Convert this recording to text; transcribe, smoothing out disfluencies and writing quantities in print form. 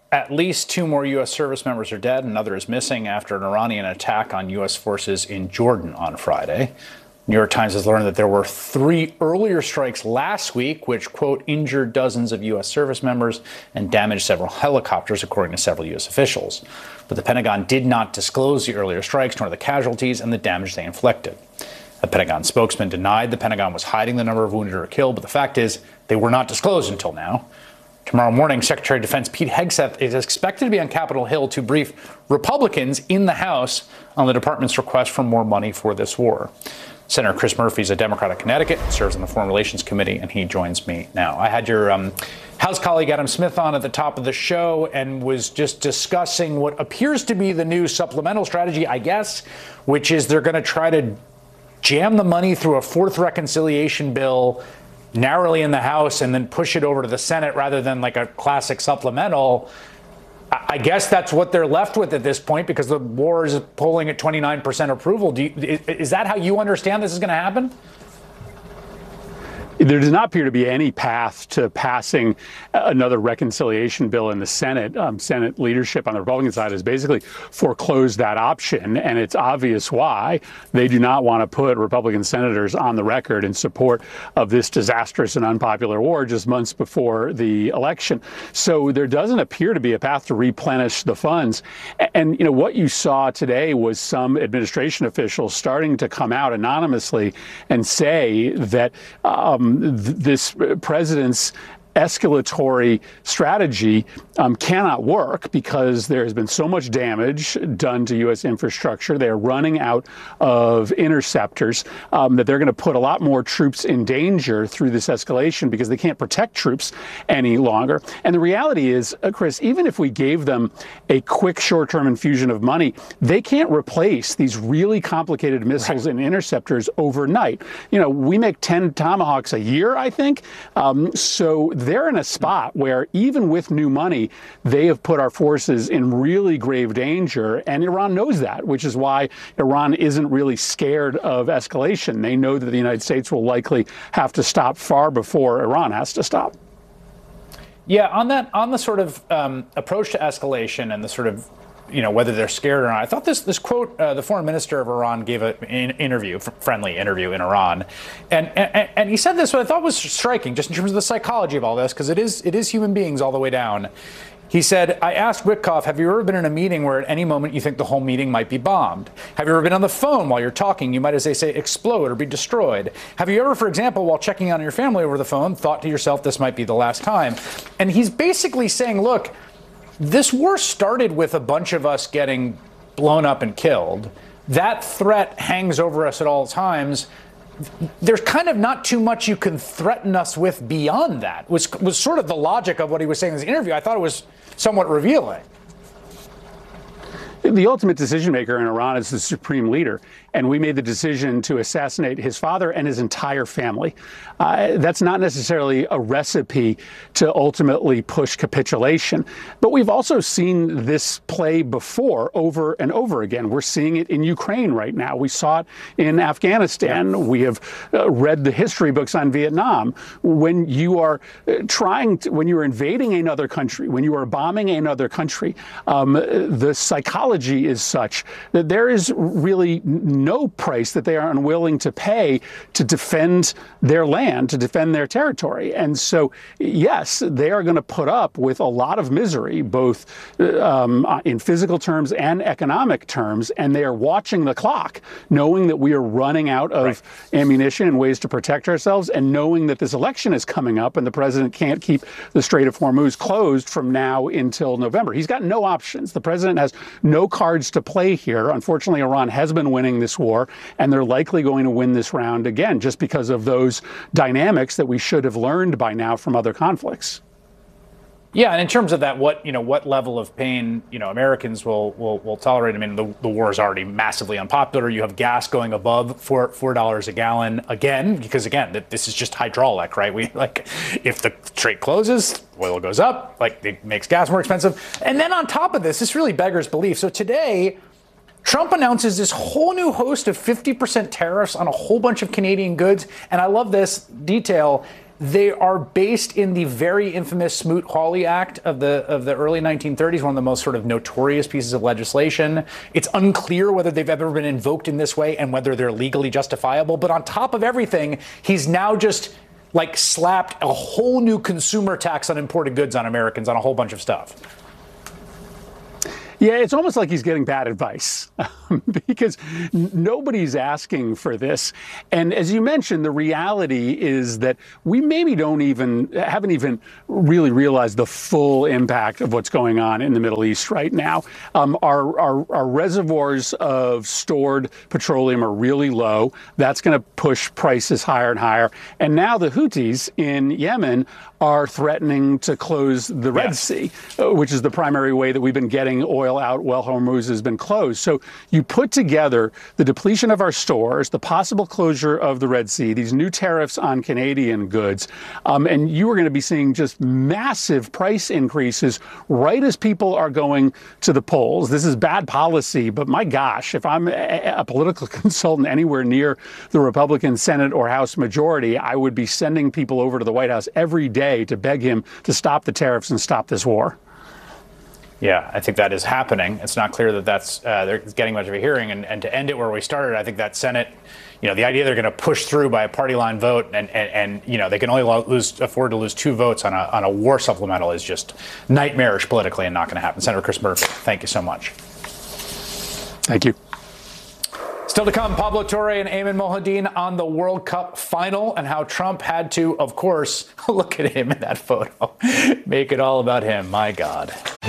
At least 2 more U.S. service members are dead. Another is missing after an Iranian attack on U.S. forces in Jordan on Friday. New York Times has learned that there were 3 earlier strikes last week, which, quote, injured dozens of U.S. service members and damaged several helicopters, according to several U.S. officials. But the Pentagon did not disclose the earlier strikes nor the casualties and the damage they inflicted. A Pentagon spokesman denied the Pentagon was hiding the number of wounded or killed, but the fact is they were not disclosed until now. Tomorrow morning, Secretary of Defense Pete Hegseth is expected to be on Capitol Hill to brief Republicans in the House on the department's request for more money for this war. Senator Chris Murphy is a Democrat of Connecticut, serves on the Foreign Relations Committee, and he joins me now. I had your House colleague Adam Smith on at the top of the show and was just discussing what appears to be the new supplemental strategy, I guess, which is they're going to try to jam the money through a 4th reconciliation bill narrowly in the House and then push it over to the Senate rather than like a classic supplemental. I guess that's what they're left with at this point because the war is polling at 29% approval. Is that how you understand this is going to happen? There does not appear to be any path to passing another reconciliation bill in the Senate. Senate leadership on the Republican side has basically foreclosed that option, and it's obvious why. They do not want to put Republican senators on the record in support of this disastrous and unpopular war just months before the election. So there doesn't appear to be a path to replenish the funds. And, you know, what you saw today was some administration officials starting to come out anonymously and say that this president's escalatory strategy cannot work because there has been so much damage done to U.S. infrastructure. They are running out of interceptors, that they're going to put a lot more troops in danger through this escalation because they can't protect troops any longer. And the reality is, Chris, even if we gave them a quick short-term infusion of money, they can't replace these really complicated missiles and interceptors overnight. You know, we make 10 Tomahawks a year, I think. So they're in a spot where even with new money, they have put our forces in really grave danger. And Iran knows that, which is why Iran isn't really scared of escalation. They know that the United States will likely have to stop far before Iran has to stop. Yeah, on the sort of approach to escalation and the sort of, you know, whether they're scared or not. I thought this quote, the foreign minister of Iran gave an interview, friendly interview in Iran. And he said this, what I thought was striking, just in terms of the psychology of all this, because it is human beings all the way down. He said, I asked Witkoff, have you ever been in a meeting where at any moment you think the whole meeting might be bombed? Have you ever been on the phone while you're talking, you might, as they say, explode or be destroyed? Have you ever, for example, while checking on your family over the phone, thought to yourself, this might be the last time? And he's basically saying, look, this war started with a bunch of us getting blown up and killed. That threat hangs over us at all times. There's kind of not too much you can threaten us with beyond that, was sort of the logic of what he was saying in this interview. I thought it was somewhat revealing. The ultimate decision maker in Iran is the supreme leader, and we made the decision to assassinate his father and his entire family. That's not necessarily a recipe to ultimately push capitulation, but we've also seen this play before over and over again. We're seeing it in Ukraine right now. We saw it in Afghanistan. Yeah. We have read the history books on Vietnam. When you are when you are invading another country, when you are bombing another country, the psychology is such that there is really no price that they are unwilling to pay to defend their land, to defend their territory. And so, yes, they are going to put up with a lot of misery, both in physical terms and economic terms, and they are watching the clock, knowing that we are running out of ammunition and ways to protect ourselves, and knowing that this election is coming up and the president can't keep the Strait of Hormuz closed from now until November. He's got no options. The president has no cards to play here. Unfortunately, Iran has been winning this war, and they're likely going to win this round again, just because of those dynamics that we should have learned by now from other conflicts. Yeah, and in terms of that, what level of pain, Americans will tolerate? I mean, the war is already massively unpopular. You have gas going above $4 a gallon again, because this is just hydraulic, right? If the strait closes, oil goes up, it makes gas more expensive. And then on top of this really beggars belief. So today, Trump announces this whole new host of 50% tariffs on a whole bunch of Canadian goods. And I love this detail. they are based in the very infamous Smoot-Hawley Act of the early 1930s, one of the most sort of notorious pieces of legislation. It's unclear whether they've ever been invoked in this way and whether they're legally justifiable. But on top of everything, he's now just like slapped a whole new consumer tax on imported goods on Americans on a whole bunch of stuff. Yeah, it's almost like he's getting bad advice because nobody's asking for this. And as you mentioned, the reality is that we maybe haven't even really realized the full impact of what's going on in the Middle East right now. Our reservoirs of stored petroleum are really low. That's going to push prices higher and higher. And now the Houthis in Yemen are threatening to close the Red Sea, which is the primary way that we've been getting oil out while Hormuz has been closed. So you put together the depletion of our stores, the possible closure of the Red Sea, these new tariffs on Canadian goods, and you are going to be seeing just massive price increases right as people are going to the polls. This is bad policy, but my gosh, if I'm a political consultant anywhere near the Republican Senate or House majority, I would be sending people over to the White House every day to beg him to stop the tariffs and stop this war. Yeah, I think that is happening. It's not clear that they're getting much of a hearing. And to end it where we started, I think that Senate, the idea they're going to push through by a party line vote and they can only afford to lose 2 votes on a war supplemental is just nightmarish politically and not going to happen. Senator Chris Murphy, thank you so much. Thank you. Still to come, Pablo Torre and Ayman Mohadin on the World Cup final and how Trump had to, of course, look at him in that photo, make it all about him. My God.